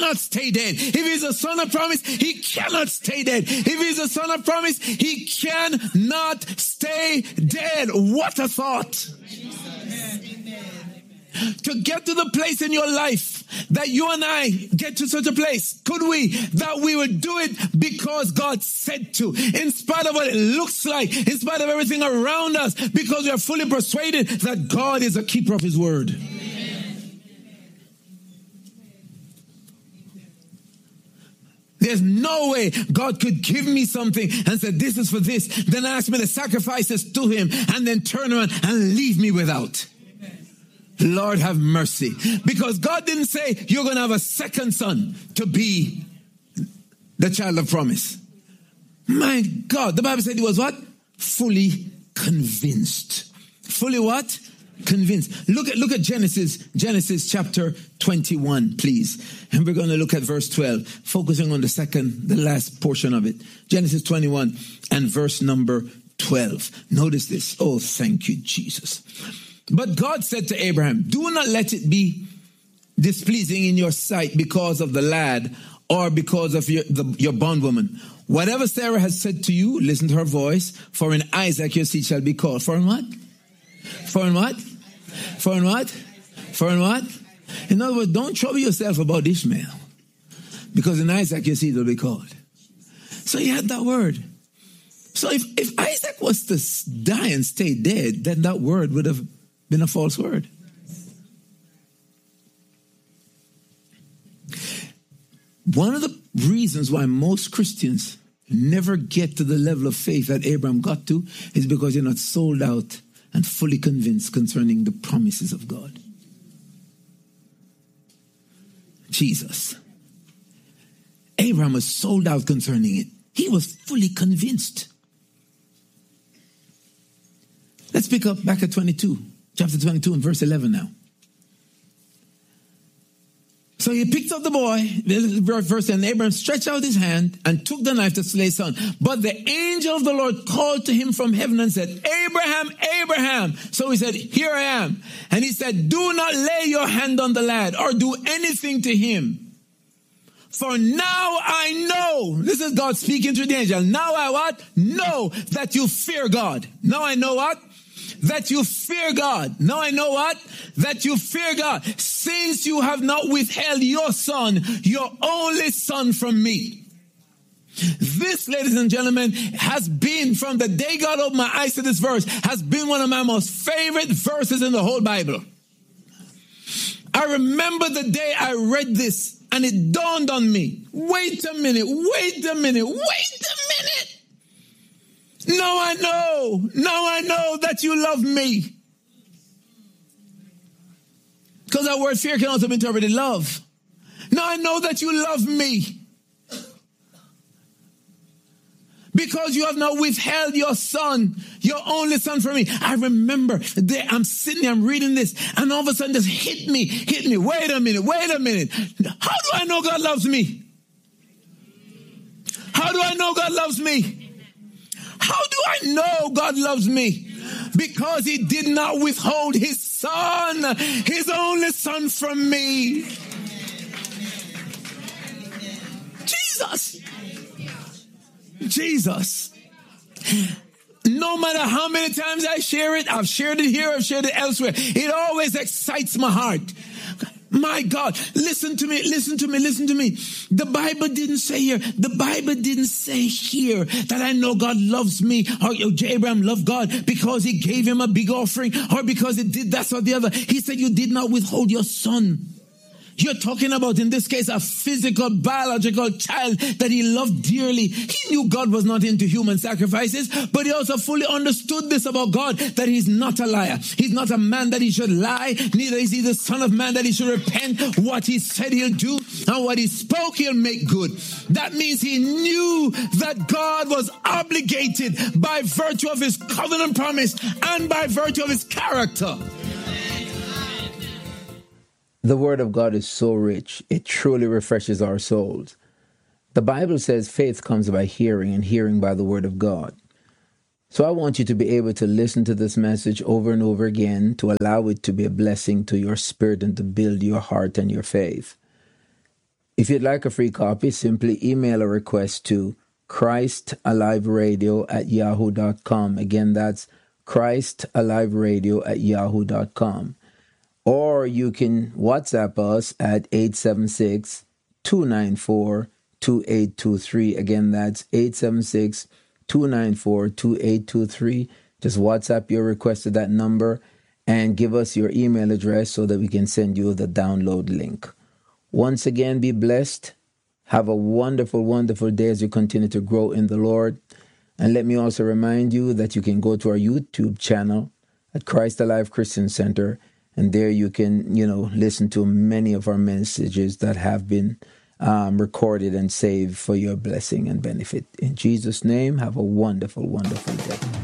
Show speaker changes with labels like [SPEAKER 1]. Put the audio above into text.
[SPEAKER 1] cannot stay dead. If he's a son of promise, he cannot stay dead. If he's a son of promise, he cannot stay dead. What a thought. To get to the place in your life that you and I get to such a place, could we, that we would do it because God said to, in spite of what it looks like, in spite of everything around us, because we are fully persuaded that God is a keeper of his word. There's no way God could give me something and say, this is for this, then ask me to sacrifice this to him, and then turn around and leave me without. Lord have mercy. Because God didn't say you're going to have a second son to be the child of promise. My God, the Bible said he was what? Fully convinced. Fully what? Convinced. Look at Genesis chapter 21, please. And we're going to look at verse 12, focusing on the last portion of it. Genesis 21 and verse number 12. Notice this. Oh, thank you, Jesus. But God said to Abraham, do not let it be displeasing in your sight because of the lad or because of your bondwoman. Whatever Sarah has said to you, listen to her voice. For in Isaac your seed shall be called. For in what? For in what? For in what? For in what? In other words, don't trouble yourself about Ishmael. Because in Isaac your seed will be called. So he had that word. So if Isaac was to die and stay dead, then that word would have been a false word. One of the reasons why most Christians never get to the level of faith that Abraham got to is because they're not sold out and fully convinced concerning the promises of God. Jesus. Abraham was sold out concerning it. He was fully convinced. Let's pick up back at 22. Chapter 22 and verse 11 now. So he picked up the boy, verse 10, Abraham stretched out his hand and took the knife to slay his son. But the angel of the Lord called to him from heaven and said, Abraham, Abraham. So he said, here I am. And he said, do not lay your hand on the lad or do anything to him. For now I know, this is God speaking to the angel. Now I what? Know that you fear God. Now I know what? That you fear God. Now I know what? That you fear God. Since you have not withheld your son, your only son from me. This, ladies and gentlemen, has been, from the day God opened my eyes to this verse, has been one of my most favorite verses in the whole Bible. I remember the day I read this and it dawned on me. Wait a minute. Now I know that you love me. Because that word fear can also be interpreted love. Now I know that you love me. Because you have not withheld your son, your only son from me. I remember the day I'm sitting there, I'm reading this, and all of a sudden just hit me. Wait a minute. How do I know God loves me? How do I know God loves me? How do I know God loves me? Because he did not withhold his son, his only son from me. Jesus. No matter how many times I share it, I've shared it here, I've shared it elsewhere, it always excites my heart. My God, listen to me. The Bible didn't say here that I know God loves me, or Abraham loved God because he gave him a big offering, or because he did that or the other. He said you did not withhold your son. You're talking about, in this case, a physical, biological child that he loved dearly. He knew God was not into human sacrifices, but he also fully understood this about God, that he's not a liar. He's not a man that he should lie, neither is he the son of man that he should repent. What he said he'll do and what he spoke he'll make good. That means he knew that God was obligated by virtue of his covenant promise and by virtue of his character.
[SPEAKER 2] The word of God is so rich, it truly refreshes our souls. The Bible says faith comes by hearing, and hearing by the word of God. So I want you to be able to listen to this message over and over again, to allow it to be a blessing to your spirit and to build your heart and your faith. If you'd like a free copy, simply email a request to ChristAliveRadio@yahoo.com. Again, that's ChristAliveRadio@yahoo.com. Or you can WhatsApp us at 876-294-2823. Again, that's 876-294-2823. Just WhatsApp your request to that number and give us your email address so that we can send you the download link. Once again, be blessed. Have a wonderful, wonderful day as you continue to grow in the Lord. And let me also remind you that you can go to our YouTube channel at Christ Alive Christian Center, and there you can, listen to many of our messages that have been recorded and saved for your blessing and benefit. In Jesus' name, have a wonderful, wonderful day.